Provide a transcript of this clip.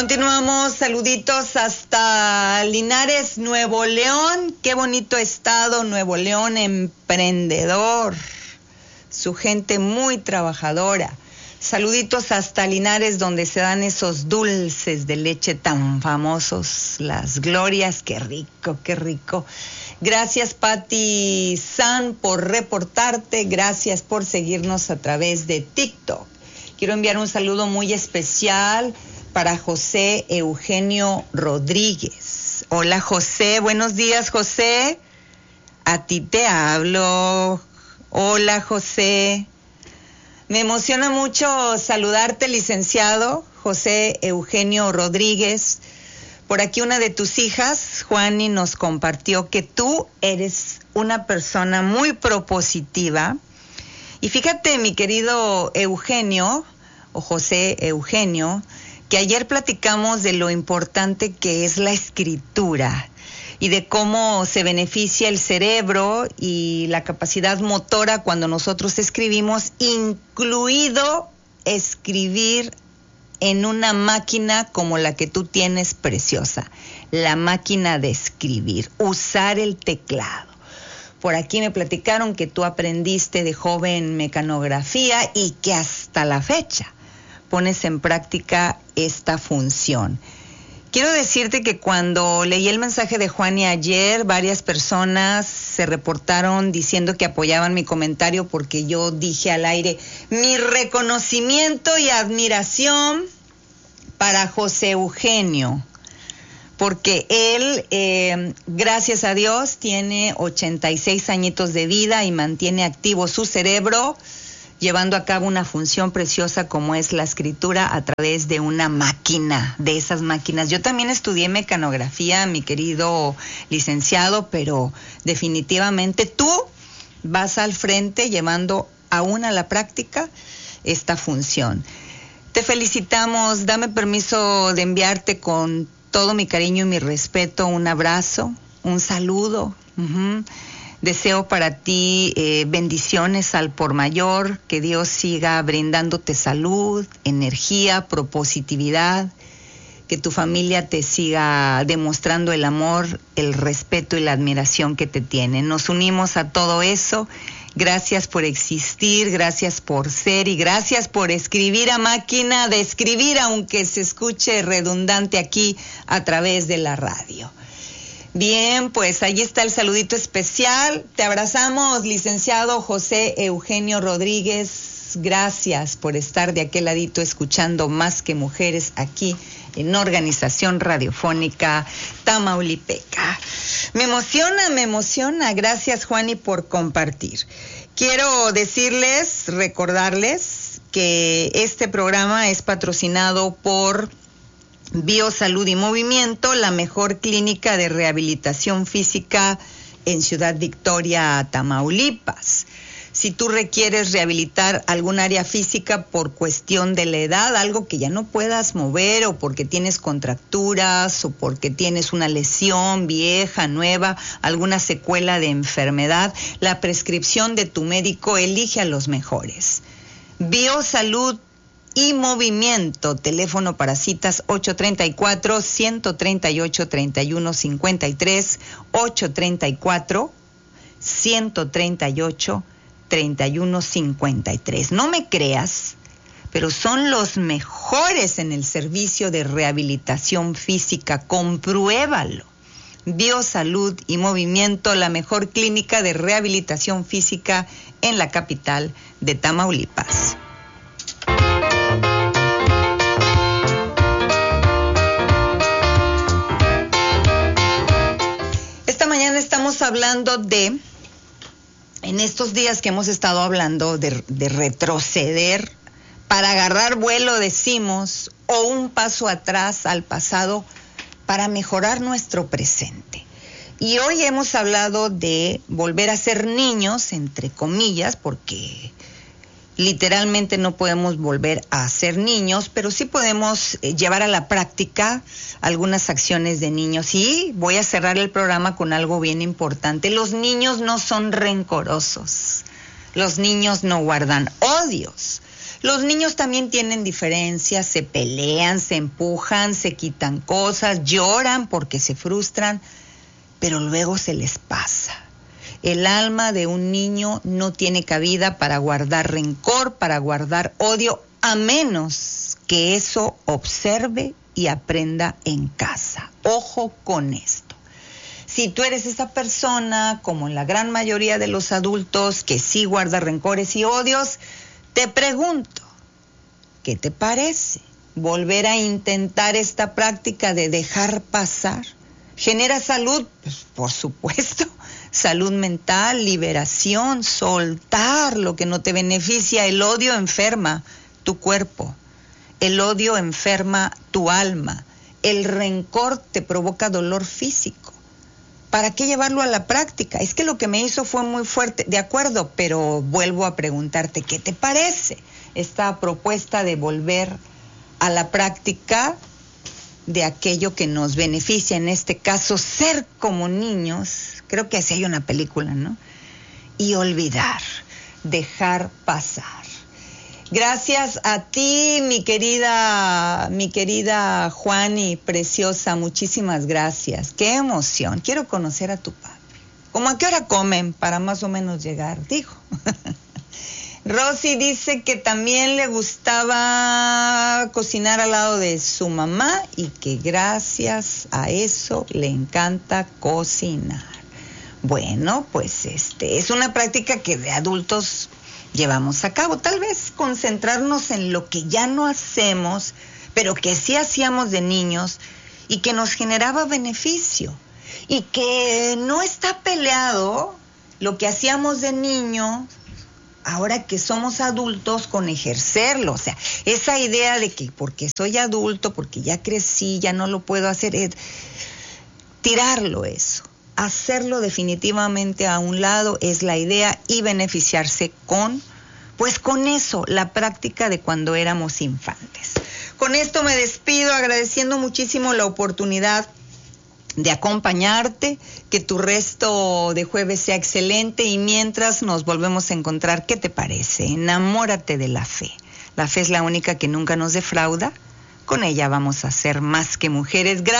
Continuamos, saluditos hasta Linares, Nuevo León. Qué bonito estado, Nuevo León, emprendedor. Su gente muy trabajadora. Saluditos hasta Linares, donde se dan esos dulces de leche tan famosos, las glorias. Qué rico, qué rico. Gracias, Patti San, por reportarte. Gracias por seguirnos a través de TikTok. Quiero enviar un saludo muy especial para José Eugenio Rodríguez. Hola, José. Buenos días, José. A ti te hablo. Hola, José. Me emociona mucho saludarte, licenciado José Eugenio Rodríguez. Por aquí una de tus hijas, Juani, nos compartió que tú eres una persona muy propositiva. Y fíjate, mi querido Eugenio, o José Eugenio, que ayer platicamos de lo importante que es la escritura y de cómo se beneficia el cerebro y la capacidad motora cuando nosotros escribimos, incluido escribir en una máquina como la que tú tienes, preciosa, la máquina de escribir, usar el teclado. Por aquí me platicaron que tú aprendiste de joven mecanografía y que hasta la fecha pones en práctica esta función. Quiero decirte que cuando leí el mensaje de Juani ayer, varias personas se reportaron diciendo que apoyaban mi comentario porque yo dije al aire mi reconocimiento y admiración para José Eugenio, porque él, gracias a Dios, tiene 86 añitos de vida y mantiene activo su cerebro, llevando a cabo una función preciosa como es la escritura a través de una máquina, de esas máquinas. Yo también estudié mecanografía, mi querido licenciado, pero definitivamente tú vas al frente llevando aún a la práctica esta función. Te felicitamos, dame permiso de enviarte con todo mi cariño y mi respeto un abrazo, un saludo. Deseo para ti bendiciones al por mayor, que Dios siga brindándote salud, energía, propositividad, que tu familia te siga demostrando el amor, el respeto y la admiración que te tienen. Nos unimos a todo eso. Gracias por existir, gracias por ser y gracias por escribir a máquina de escribir, aunque se escuche redundante aquí a través de la radio. Bien, pues ahí está el saludito especial. Te abrazamos, licenciado José Eugenio Rodríguez. Gracias por estar de aquel ladito escuchando Más que Mujeres aquí en Organización Radiofónica Tamaulipeca. Me emociona. Gracias, Juani, por compartir. Quiero decirles, recordarles que este programa es patrocinado por Biosalud y Movimiento, la mejor clínica de rehabilitación física en Ciudad Victoria, Tamaulipas. Si tú requieres rehabilitar algún área física por cuestión de la edad, algo que ya no puedas mover o porque tienes contracturas o porque tienes una lesión vieja, nueva, alguna secuela de enfermedad, la prescripción de tu médico, elige a los mejores. Biosalud y Movimiento, teléfono para citas 834-138-3153, 834-138-3153. No me creas, pero son los mejores en el servicio de rehabilitación física, compruébalo. Biosalud y Movimiento, la mejor clínica de rehabilitación física en la capital de Tamaulipas. Estamos hablando en estos días que hemos estado hablando de retroceder para agarrar vuelo, decimos, o un paso atrás al pasado para mejorar nuestro presente. Y hoy hemos hablado de volver a ser niños, entre comillas, porque literalmente no podemos volver a ser niños, pero sí podemos llevar a la práctica algunas acciones de niños. Y voy a cerrar el programa con algo bien importante. Los niños no son rencorosos. Los niños no guardan odios. Los niños también tienen diferencias, se pelean, se empujan, se quitan cosas, lloran porque se frustran, pero luego se les pasa. El alma de un niño no tiene cabida para guardar rencor, para guardar odio, a menos que eso observe y aprenda en casa. Ojo con esto. Si tú eres esa persona, como en la gran mayoría de los adultos, que sí guarda rencores y odios, te pregunto, ¿qué te parece volver a intentar esta práctica de dejar pasar? ¿Genera salud? Pues, por supuesto, salud mental, liberación, soltar lo que no te beneficia. El odio enferma tu cuerpo, el odio enferma tu alma, el rencor te provoca dolor físico. ¿Para qué llevarlo a la práctica? Es que lo que me hizo fue muy fuerte, de acuerdo, pero vuelvo a preguntarte, ¿qué te parece esta propuesta de volver a la práctica de aquello que nos beneficia? En este caso, ser como niños, creo que así hay una película, ¿no? Y olvidar, dejar pasar. Gracias a ti, mi querida Juani, preciosa, muchísimas gracias. Qué emoción, quiero conocer a tu padre. ¿Cómo a qué hora comen para más o menos llegar? Digo. Rosy dice que también le gustaba cocinar al lado de su mamá y que gracias a eso le encanta cocinar. Bueno, pues es una práctica que de adultos llevamos a cabo. Tal vez concentrarnos en lo que ya no hacemos, pero que sí hacíamos de niños y que nos generaba beneficio. Y que no está peleado lo que hacíamos de niño, ahora que somos adultos, con ejercerlo. O sea, esa idea de que porque soy adulto, porque ya crecí, ya no lo puedo hacer, es tirarlo eso. Hacerlo definitivamente a un lado es la idea y beneficiarse con eso, la práctica de cuando éramos infantes. Con esto me despido agradeciendo muchísimo la oportunidad de acompañarte, que tu resto de jueves sea excelente y mientras nos volvemos a encontrar, ¿qué te parece? Enamórate de la fe. La fe es la única que nunca nos defrauda. Con ella vamos a ser más que mujeres.